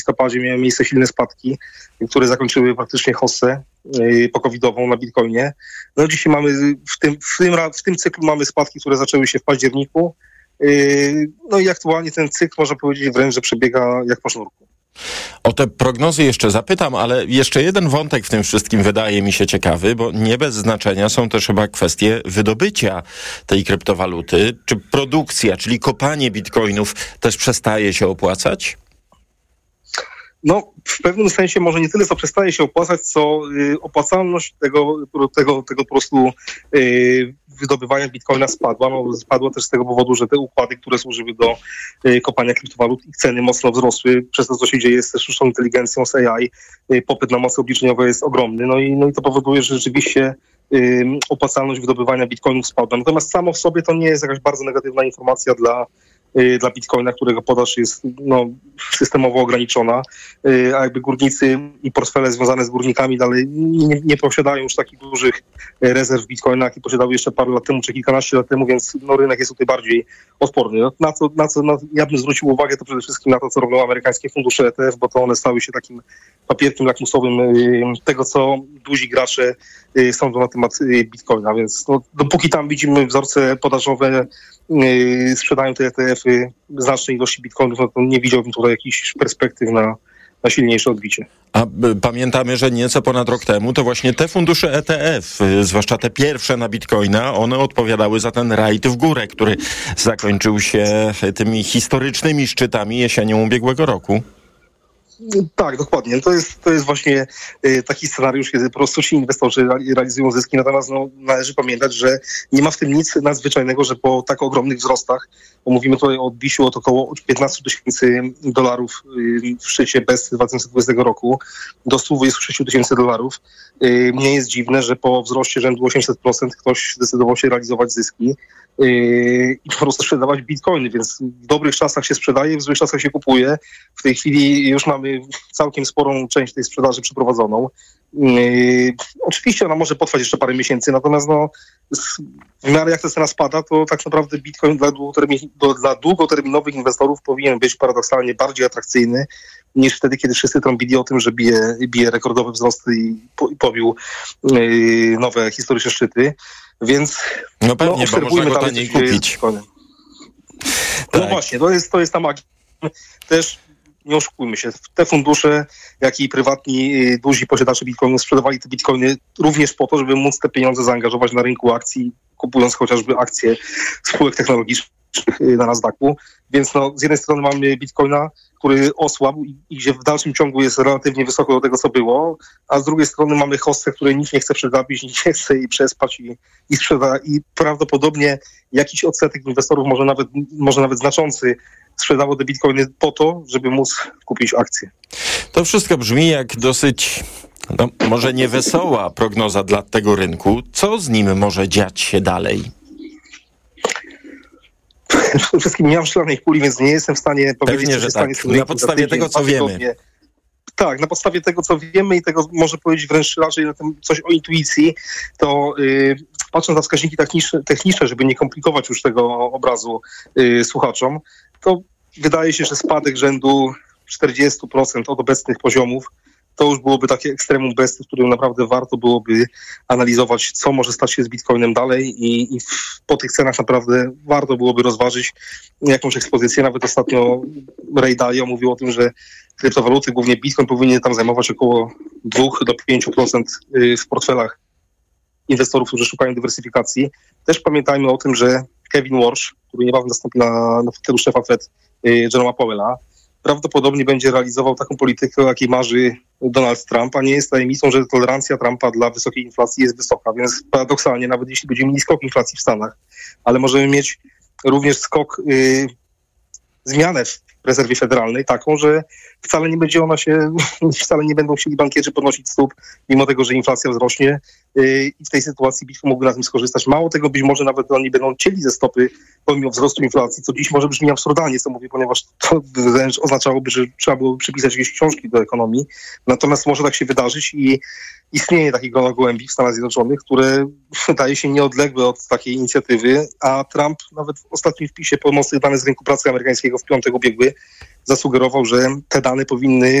listopadzie miały miejsce silne spadki, które zakończyły praktycznie hossę po-covidową na Bitcoinie. No dzisiaj mamy, w tym cyklu mamy spadki, które zaczęły się w październiku. No i aktualnie ten cykl, można powiedzieć, wręcz, że przebiega jak po sznurku. O te prognozy jeszcze zapytam, ale jeszcze jeden wątek w tym wszystkim wydaje mi się ciekawy, bo nie bez znaczenia są też chyba kwestie wydobycia tej kryptowaluty. Czy produkcja, czyli kopanie bitcoinów też przestaje się opłacać? No, w pewnym sensie może nie tyle, co przestaje się opłacać, co opłacalność tego po prostu wydobywania bitcoina spadła. No, spadła też z tego powodu, że te układy, które służyły do kopania kryptowalut, ich ceny mocno wzrosły. Przez to, co się dzieje z sztuczną inteligencją, z AI, popyt na moce obliczeniowe jest ogromny. No i to powoduje, że rzeczywiście opłacalność wydobywania bitcoinów spadła. Natomiast samo w sobie to nie jest jakaś bardzo negatywna informacja dla Bitcoina, którego podaż jest systemowo ograniczona, a jakby górnicy i portfele związane z górnikami dalej nie posiadają już takich dużych rezerw Bitcoina, jakie posiadały jeszcze parę lat temu, czy kilkanaście lat temu, więc rynek jest tutaj bardziej odporny. Na co ja bym zwrócił uwagę, to przede wszystkim na to, co robią amerykańskie fundusze ETF, bo to one stały się takim papierkiem lakmusowym tego, co duzi gracze sądzą na temat Bitcoina, więc dopóki tam widzimy wzorce podażowe, sprzedają te ETF-y znacznej ilości bitcoinów, no to nie widziałbym tutaj jakichś perspektyw na silniejsze odbicie. A pamiętamy, że nieco ponad rok temu to właśnie te fundusze ETF, zwłaszcza te pierwsze na bitcoina, one odpowiadały za ten rajd w górę, który zakończył się tymi historycznymi szczytami jesienią ubiegłego roku. Tak, dokładnie. To jest właśnie taki scenariusz, kiedy po prostu ci inwestorzy realizują zyski, natomiast należy pamiętać, że nie ma w tym nic nadzwyczajnego, że po tak ogromnych wzrostach, bo mówimy tutaj o odbiciu od około 15 tysięcy dolarów w szczycie bez 2020 roku do 126 tysięcy dolarów, nie jest dziwne, że po wzroście rzędu 800% ktoś zdecydował się realizować zyski i po prostu sprzedawać bitcoiny, więc w dobrych czasach się sprzedaje, w złych czasach się kupuje. W tej chwili już mamy całkiem sporą część tej sprzedaży przeprowadzoną. Oczywiście ona może potrwać jeszcze parę miesięcy, natomiast w miarę jak ta cena spada, to tak naprawdę bitcoin dla długoterminowych inwestorów powinien być paradoksalnie bardziej atrakcyjny niż wtedy, kiedy wszyscy trąbili o tym, że bije rekordowe wzrosty i pobił nowe historyczne szczyty. Więc pewnie, bo można go taniej kupić. Tak. No właśnie, to jest ta magia. Też nie oszukujmy się, te fundusze, jak i prywatni, duzi posiadacze bitcoinów sprzedawali te bitcoiny również po to, żeby móc te pieniądze zaangażować na rynku akcji, kupując chociażby akcje spółek technologicznych na Nasdaqu. Więc z jednej strony mamy bitcoina, który osłabł i gdzie w dalszym ciągu jest relatywnie wysoko do tego, co było, a z drugiej strony mamy hossę, której nikt nie chce przegapić, nikt nie chce jej przespać i sprzeda. I prawdopodobnie jakiś odsetek inwestorów, może nawet znaczący, sprzedało te bitcoiny po to, żeby móc kupić akcje. To wszystko brzmi jak dosyć, może niewesoła prognoza dla tego rynku. Co z nim może dziać się dalej? Przede wszystkim nie mam szklanej kuli, więc nie jestem w stanie powiedzieć, pewnie, co się stanie z tym na podstawie tego, co wiemy. Tak, na podstawie tego, co wiemy i tego może powiedzieć wręcz raczej coś o intuicji, to patrząc na wskaźniki techniczne, żeby nie komplikować już tego obrazu słuchaczom, to wydaje się, że spadek rzędu 40% od obecnych poziomów to już byłoby takie ekstremum bestii, w którym naprawdę warto byłoby analizować, co może stać się z Bitcoinem dalej i po tych cenach naprawdę warto byłoby rozważyć jakąś ekspozycję. Nawet ostatnio Ray Dalio mówił o tym, że kryptowaluty, głównie Bitcoin, powinien tam zajmować około 2 do 5% w portfelach inwestorów, którzy szukają dywersyfikacji. Też pamiętajmy o tym, że Kevin Warsh, który niebawem nastąpi na fotelu szefa Fed Jeroma Powella, prawdopodobnie będzie realizował taką politykę, o jakiej marzy Donald Trump, a nie jest tajemnicą, że tolerancja Trumpa dla wysokiej inflacji jest wysoka, więc paradoksalnie, nawet jeśli będziemy mieli skok inflacji w Stanach, ale możemy mieć również zmianę w rezerwie federalnej taką, że wcale nie będą chcieli bankierzy podnosić stóp, mimo tego, że inflacja wzrośnie. i w tej sytuacji bitwy mogły na tym skorzystać. Mało tego, być może nawet oni będą cięli ze stopy pomimo wzrostu inflacji, co dziś może brzmi absurdalnie, co mówię, ponieważ to wręcz oznaczałoby, że trzeba byłoby przypisać jakieś książki do ekonomii. Natomiast może tak się wydarzyć i istnieje takie grono gołębi w Stanach Zjednoczonych, które wydaje się nieodległe od takiej inicjatywy, a Trump nawet w ostatnim wpisie pomocnych danych z rynku pracy amerykańskiego w piątek ubiegły zasugerował, że te dane powinny